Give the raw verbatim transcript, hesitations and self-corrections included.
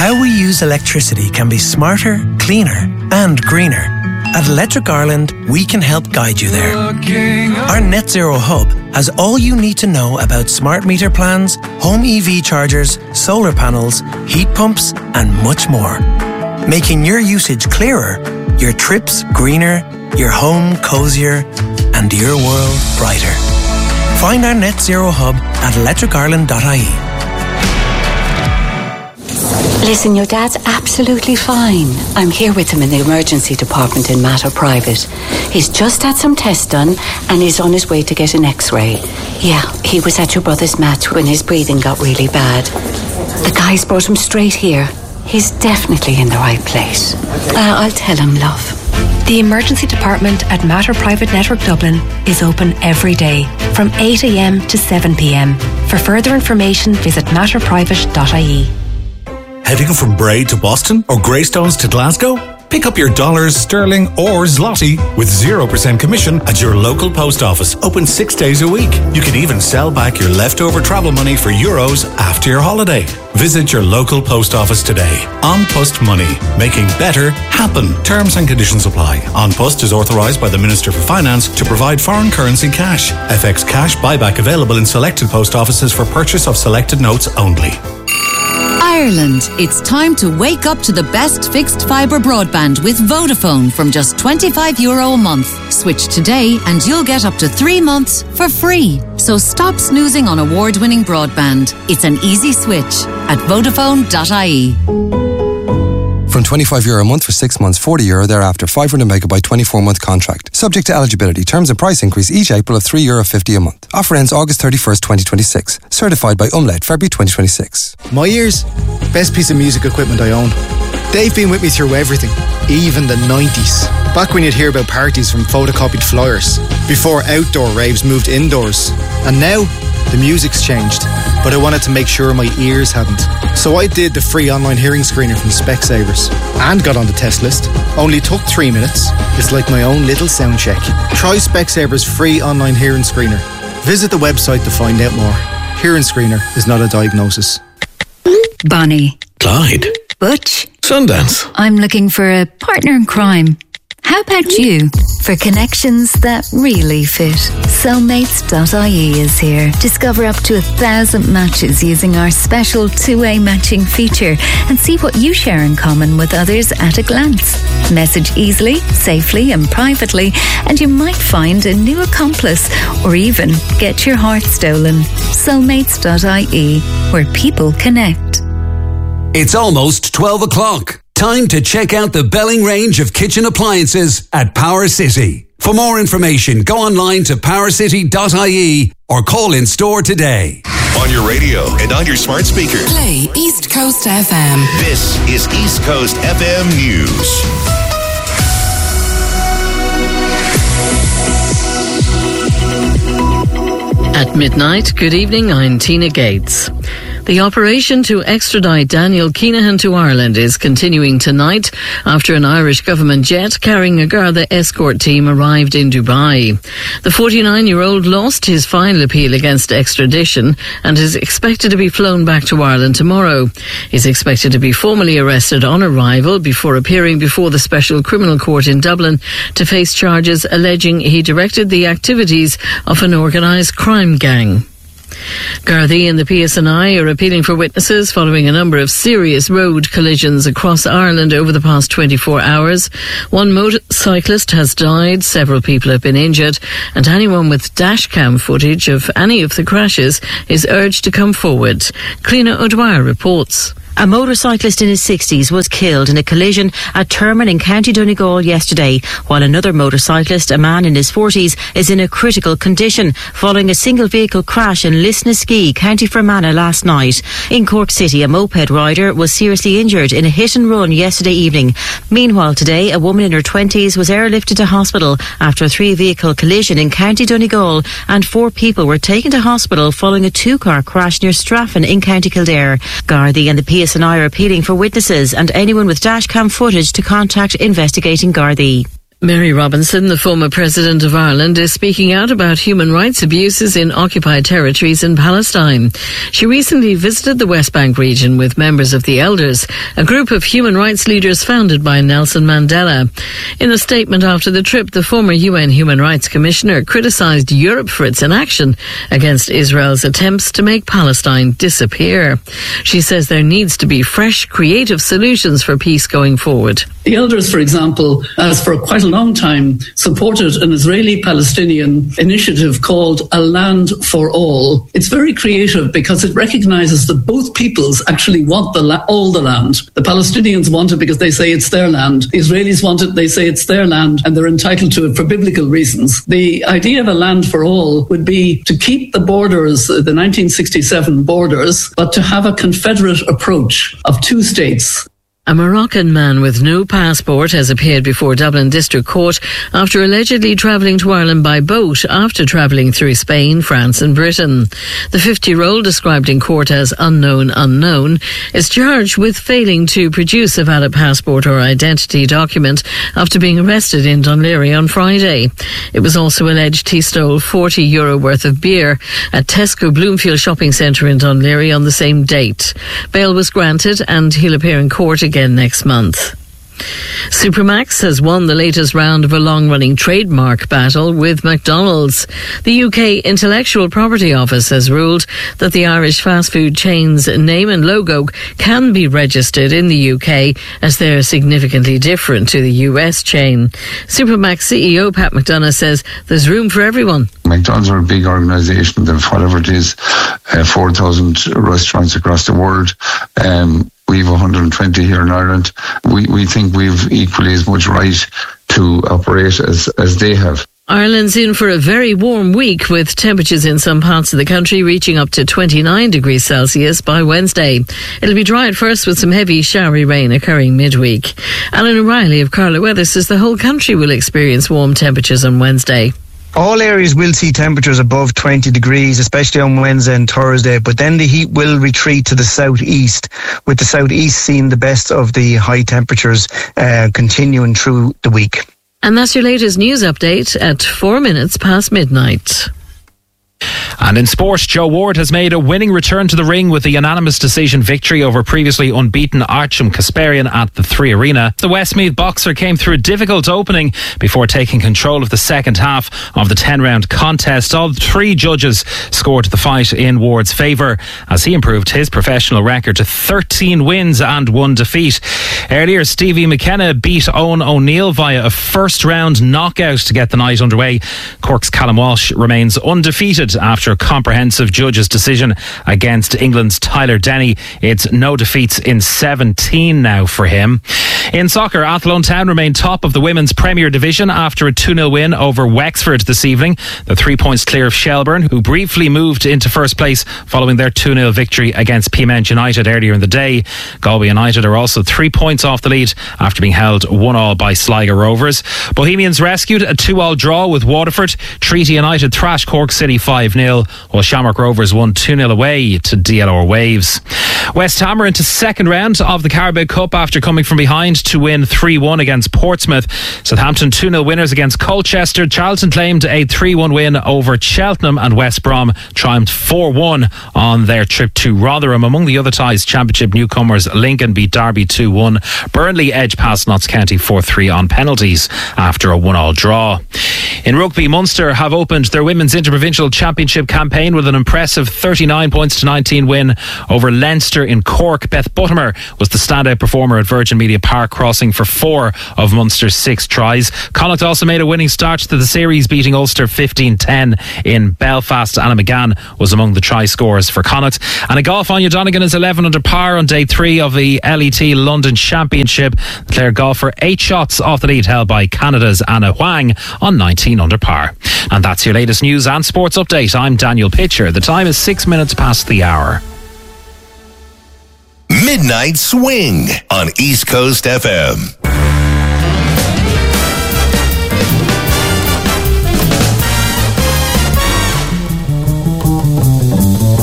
How we use electricity can be smarter, cleaner and greener. At Electric Ireland, we can help guide you there. Our Net Zero Hub has all you need to know about smart meter plans, home E V chargers, solar panels, heat pumps and much more. Making your usage clearer, your trips greener, your home cosier and your world brighter. Find our Net Zero Hub at electric ireland dot I E. Listen, your dad's absolutely fine. I'm here with him in the emergency department in Mater Private. He's just had some tests done and he's on his way to get an x-ray. Yeah, he was at your brother's match when his breathing got really bad. The guys brought him straight here. He's definitely in the right place. Uh, I'll tell him, love. The emergency department at Mater Private Network Dublin is open every day from eight a.m. to seven p.m. For further information, visit mater private dot I E. Heading from Bray to Boston or Greystones to Glasgow? Pick up your dollars, sterling or zloty with zero percent commission at your local post office, open six days a week. You can even sell back your leftover travel money for euros after your holiday. Visit your local post office today. An Post Money, making better happen. Terms and conditions apply. An Post is authorised by the Minister for Finance to provide foreign currency cash. F X cash buyback available in selected post offices for purchase of selected notes only. Ireland, it's time to wake up to the best fixed fibre broadband with Vodafone from just twenty-five euro a month. Switch today and you'll get up to three months for free. So stop snoozing on award-winning broadband. It's an easy switch at vodafone dot I E. From twenty-five euro a month for six months, forty euro thereafter, five hundred megabyte twenty-four month contract. Subject to eligibility. Terms and price increase each April of three euro fifty a month. Offer ends August thirty-first, twenty twenty-six. Certified by Umlaut, February twenty twenty-six. My ears, best piece of music equipment I own. They've been with me through everything, even the nineties. Back when you'd hear about parties from photocopied flyers, before outdoor raves moved indoors. And now, the music's changed, but I wanted to make sure my ears hadn't. So I did the free online hearing screener from Specsavers and got on the test list. Only took three minutes. It's like my own little sound check. Try Specsavers free online hearing screener. Visit the website to find out more. Hearing screener is not a diagnosis. Bonnie. Clyde. Butch. Sundance. I'm looking for a partner in crime. How about you? For connections that really fit, soulmates dot I E is here. Discover up to a thousand matches using our special two-way matching feature and see what you share in common with others at a glance. Message easily, safely and privately and you might find a new accomplice or even get your heart stolen. soulmates dot I E, where people connect. It's almost twelve o'clock. Time to check out the Belling range of kitchen appliances at Power City. For more information, go online to power city dot I E or call in store today. On your radio and on your smart speaker. Play East Coast F M. This is East Coast F M News. At midnight, good evening, I'm Tina Gates. The operation to extradite Daniel Kinahan to Ireland is continuing tonight after an Irish government jet carrying a Garda escort team arrived in Dubai. The forty-nine-year-old lost his final appeal against extradition and is expected to be flown back to Ireland tomorrow. He's expected to be formally arrested on arrival before appearing before the Special Criminal Court in Dublin to face charges alleging he directed the activities of an organised crime gang. Gardaí and the P S N I are appealing for witnesses following a number of serious road collisions across Ireland over the past twenty-four hours. One motorcyclist has died, several people have been injured, and anyone with dashcam footage of any of the crashes is urged to come forward. Cliona O'Dwyer reports. A motorcyclist in his sixties was killed in a collision at Termon in County Donegal yesterday, while another motorcyclist, a man in his forties, is in a critical condition following a single vehicle crash in Lisnaskea, County Fermanagh last night. In Cork City, a moped rider was seriously injured in a hit and run yesterday evening. Meanwhile, today, a woman in her twenties was airlifted to hospital after a three-vehicle collision in County Donegal, and four people were taken to hospital following a two-car crash near Straffan in County Kildare. Gardaí and the P S N I are appealing for witnesses and anyone with dashcam footage to contact investigating Gardaí. Mary Robinson, the former President of Ireland, is speaking out about human rights abuses in occupied territories in Palestine. She recently visited the West Bank region with members of the Elders, a group of human rights leaders founded by Nelson Mandela. In a statement after the trip, the former U N Human Rights Commissioner criticised Europe for its inaction against Israel's attempts to make Palestine disappear. She says there needs to be fresh, creative solutions for peace going forward. The Elders, for example, has for quite a long time supported an Israeli-Palestinian initiative called A Land for All. It's very creative because it recognises that both peoples actually want the la- all the land. The Palestinians want it because they say it's their land. The Israelis want it, they say it's their land, and they're entitled to it for biblical reasons. The idea of a land for all would be to keep the borders, the nineteen sixty-seven borders, but to have a confederate approach of two states. A Moroccan man with no passport has appeared before Dublin District Court after allegedly travelling to Ireland by boat after travelling through Spain, France and Britain. The fifty-year-old, described in court as unknown unknown, is charged with failing to produce a valid passport or identity document after being arrested in Dún Laoghaire on Friday. It was also alleged he stole forty euro worth of beer at Tesco Bloomfield Shopping Centre in Dún Laoghaire on the same date. Bail was granted and he'll appear in court again again next month. Supermax has won the latest round of a long-running trademark battle with McDonald's. The U K Intellectual Property Office has ruled that the Irish fast food chain's name and logo can be registered in the U K as they're significantly different to the U S chain. Supermax C E O Pat McDonough says there's room for everyone. McDonald's are a big organisation. They've whatever it is, uh, four thousand restaurants across the world. Um, We have one hundred twenty here in Ireland. We we think we've equally as much right to operate as, as they have. Ireland's in for a very warm week with temperatures in some parts of the country reaching up to twenty-nine degrees Celsius by Wednesday. It'll be dry at first with some heavy showery rain occurring midweek. Alan O'Reilly of Carlow Weather says the whole country will experience warm temperatures on Wednesday. All areas will see temperatures above twenty degrees, especially on Wednesday and Thursday, but then the heat will retreat to the southeast, with the southeast seeing the best of the high temperatures uh, continuing through the week. And that's your latest news update at four minutes past midnight. And in sport, Joe Ward has made a winning return to the ring with a unanimous decision victory over previously unbeaten Artem Kasparian at the Three Arena. The Westmeath boxer came through a difficult opening before taking control of the second half of the ten-round contest. All three judges scored the fight in Ward's favour as he improved his professional record to thirteen wins and one defeat. Earlier, Stevie McKenna beat Owen O'Neill via a first-round knockout to get the night underway. Cork's Callum Walsh remains undefeated after a comprehensive judge's decision against England's Tyler Denny. It's no defeats in seventeen now for him. In soccer, Athlone Town remain top of the Women's Premier Division after a two nil win over Wexford this evening. They're three points clear of Shelbourne, who briefly moved into first place following their two nil victory against Peamount United earlier in the day. Galway United are also three points off the lead after being held one all by Sligo Rovers. Bohemians rescued a two all draw with Waterford. Treaty United thrashed Cork City five nil, while Shamrock Rovers won two nil away to D L R Waves. West Ham are into second round of the Carabao Cup after coming from behind to win three one against Portsmouth. Southampton two nil winners against Colchester. Charlton claimed a three one win over Cheltenham, and West Brom triumphed four one on their trip to Rotherham. Among the other ties, Championship newcomers Lincoln beat Derby two one. Burnley edged past Notts County four three on penalties after a one all draw. In rugby, Munster have opened their women's interprovincial championship campaign with an impressive thirty-nine points to nineteen win over Leinster in Cork. Beth Buttimer was the standout performer at Virgin Media Park, crossing for four of Munster's six tries. Connacht also made a winning start to the series, beating Ulster fifteen ten in Belfast. Anna McGann was among the try scorers for Connacht. And in golf, Anya Donegan is eleven under par on day three of the L E T London Championship. The Clare golfer eight shots off the lead, held by Canada's Anna Huang on nineteen under par. And that's your latest news and sports update. I'm Daniel Pitcher. The time is six minutes past the hour. Midnight Swing on East Coast F M.